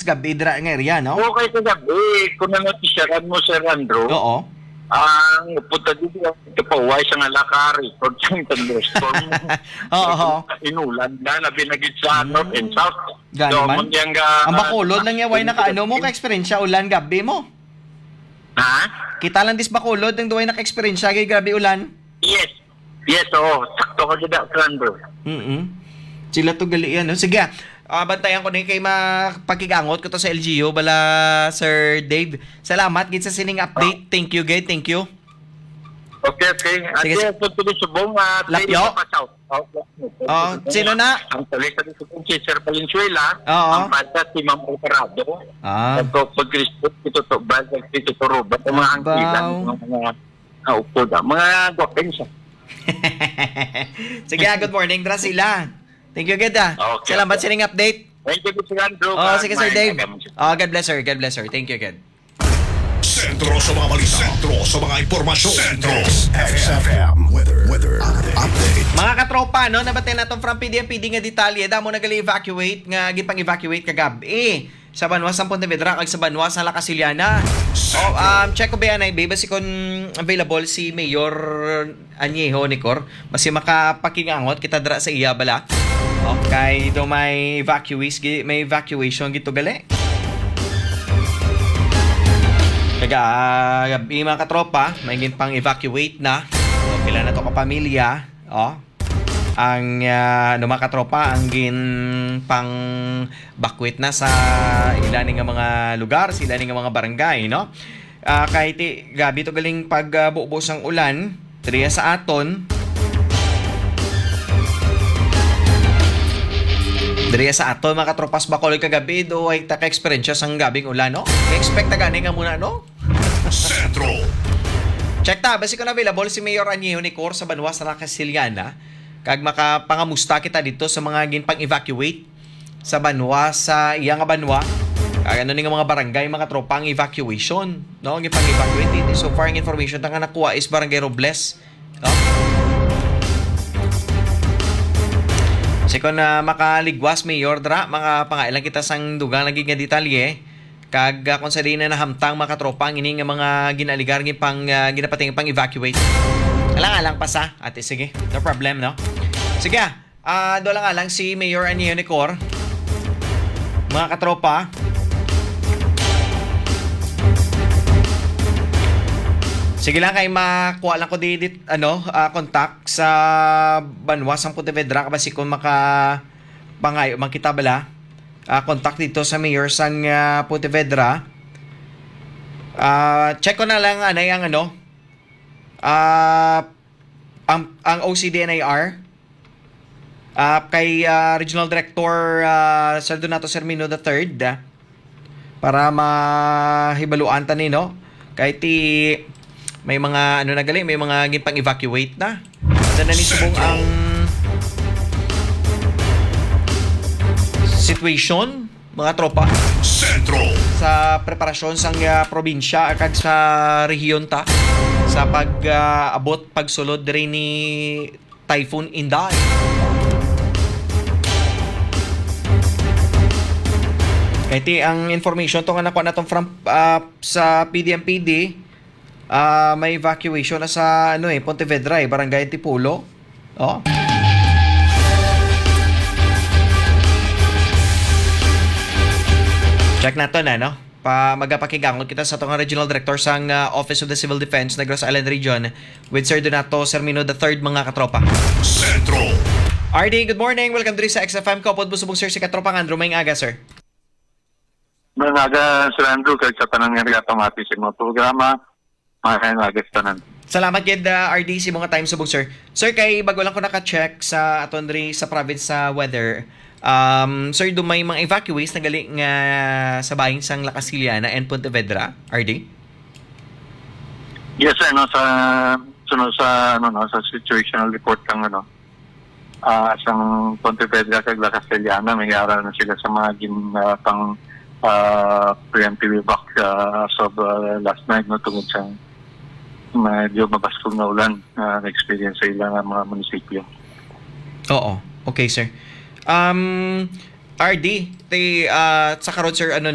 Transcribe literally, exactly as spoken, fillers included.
gabi dira nga area, no? Okay ka gabi, kung natisyaran mo Sir Andrew, Oo. ang punta dito, ito pa, why sa nga lakari, for thunderstorm, Oo. inulan na, na binagit sa Hmm. north and south. Gani So, man. mundyang ga- Ang Bacolod lang yan, way naka-ano mo ka-experiensya ulan gabi mo. Ha? Kita lang dis Bacolod ng duway naka-experiensya kay grabe ulan. Yes. Yes, oo. Sakto ka dito, Sir Andrew. Mm. Sila to gali yan, no? Sige. Ah, bantayan ko din kay mapagkigangot ko to sa L G U bala Sir Dave. Salamat gid sa sining update. Thank you, gay. Thank you. Okay, okay. At Sige, yes, ito din subong at Lapyo? Oh, sino na? Ang tuloy sa subong si Sir Valenzuela, Oo. ang bata si Ma'am Operado, Ah. at pag Kristo, ito to, bata ito to Robert, ang mga Abaw. angkilan, mga mga naupo da, mga dokensya. Sige, good morning. Dra sila. Thank you, good ah. Okay, Salamat okay. sining update. Thank you, Sir Andrew. Oh, sige, Sir May- Dave. may- Oh, God bless sir. God bless sir. Thank you, good. Sentro sa mga balita. Sentro sa mga impormasyon. Sentro X F M. Weather. Weather. Update. Mga katropa, no, nabatin natin from P D M P D nga detalye, damo nagali-evacuate nga gipang-evacuate kagabi sa Banwas ng Pontevedra kag sa Banwas ng La Casiliana. Oh, um check ko ba yan ay baby si kon available si Mayor Añejo Nicor, basi makapakingangot kita dra sa iya bala. Okay, do may evacuees gi- may evacuation gito gali. Kaga gabi mga katropa, may gin pang evacuate na. So, pila na to ka pamilya, oh. Ang uh, ano mga katropa, ang gin pang bakwit na sa ilan nga mga lugar, sa ilan nga mga barangay, no? Uh, kahit eh, gabi to galing pag uh, buubos ang ulan, diriya sa aton, diriya sa aton mga katropas Bacolod kagabi, do ay taka-experience sang gabing ulan, no? Expect na gani nga muna, no? Sentro. Check ta, basi ko na available si Mayor Añejo Nicor sa Banwas na La Casiliana. Kag makapangamusta kita dito sa mga ginpang evacuate sa Banwas, sa iya nga Banwa. Kag ano ni nga mga barangay, mga tropang evacuation, no? Ginpang evacuate dito. So far ang information na nga nakuha is Barangay Robles, no? Kasi kung na makaligwas Mayor dra, mga pangailan kita sang dugang lagi nga detalye. Kag uh, kung sa di na nahamtang mga katropa ang ini nga mga ginaligar ng pang uh, ginapating pang evacuate. Alang-alang pa sa ate, sige, no problem, no? Sige, ah, uh, doon lang alang si Mayor Añejo Nicor. Mga katropa, sige lang kay makuha lang ko di, di ano, uh, contact sa Banwas ng Pontevedra kasi kung maka pangayo makita bala. Uh, contact dito sa Mayor sang uh, Pontevedra. Uh, check ko na lang anay ang ano. Uh, ang ang O C D N I R uh, kay uh, Regional Director uh, Sir Donato Sermino the third uh, para mahibaluan ta ni, no? Kay ti may mga ano na gali, may mga ginpang evacuate na. Ano na ni subong ang situation, mga tropa, Sentro. sa preparasyon sang uh, probinsya kag sa rehiyon ta sa pag-abot uh, pagsulod diri ni Typhoon Inday. Kaya ti ang information to nga nakuha natong from uh, sa P D M P D, uh, may evacuation na sa ano eh Pontevedra eh, Barangay Tipulo. Oh. Check nato na, no? Pa magapakigangot kita sa itong Regional Director sang uh, Office of the Civil Defense Negros Island Region with Sir Donato Sermino the third, mga katropa. Sentro. R D, good morning. Welcome to sa X F M. Kapod busubong sir si Katropang Andrew. May aga, sir. Managa, Sir Andrew, kag sa tanang nga nagatamati sa mga programa, mga kayo nagas tanan. Salamat kid uh, R D si mga time subong sir. Sir, kay bago lang ko naka-check sa aton diri sa province sa weather. Um, sir, dumay mga evacuees na gali nga sa baying sang La Casiliana and Pontevedra, R D? Yes, ano, sa, sunod sa, ano, no, sa situational report kang, ano, ah sang Pontevedra kag La Castellana, may aral na sila sa mga gin, uh, pang, uh, preemptive evac uh, as of uh, last night, no, tungod sa medyo mabaskog na ulan na uh, experience sa ilang uh, mga munisipyo. Oo. Okay, sir. Um, R D, te, uh, sa karot, sir, ano